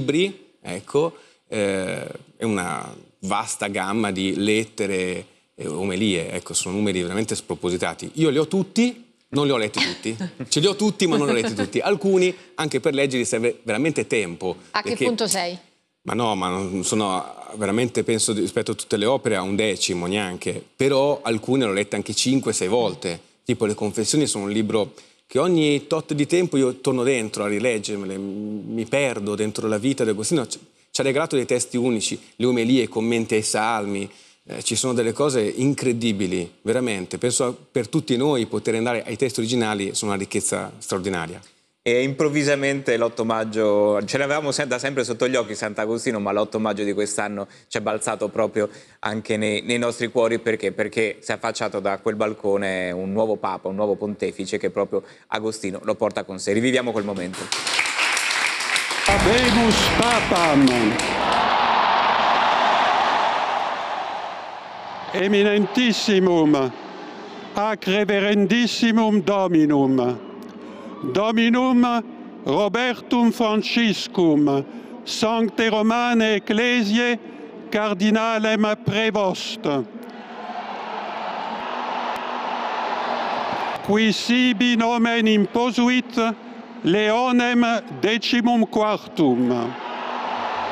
libri, ecco, è una vasta gamma di lettere e omelie, ecco, sono numeri veramente spropositati. Io li ho tutti, non li ho letti tutti, ce li ho tutti ma non li ho letti tutti. Alcuni, anche per leggerli, serve veramente tempo. A che punto sei? Ma no, ma non sono veramente, penso, rispetto a tutte le opere, a un decimo neanche. Però alcune l'ho lette anche 5-6 volte. Tipo Le Confessioni sono un libro che ogni tot di tempo io torno dentro a rileggermele, mi perdo dentro la vita di Agostino. Ci ha regalato dei testi unici, le omelie, i commenti ai salmi, ci sono delle cose incredibili, veramente. Penso per tutti noi poter andare ai testi originali sono una ricchezza straordinaria. E improvvisamente l'8 maggio, ce l'avevamo da sempre sotto gli occhi Sant'Agostino, ma l'8 maggio di quest'anno ci è balzato proprio anche nei nostri cuori. Perché? Perché si è affacciato da quel balcone un nuovo Papa, un nuovo Pontefice, che proprio Agostino lo porta con sé. Riviviamo quel momento. Habemus Papam. Eminentissimum, ac reverendissimum Dominum, Dominum Robertum Franciscum, Sancte Romane Ecclesiae, Cardinalem Prevost, qui sibi nomen imposuit Leonem 14º.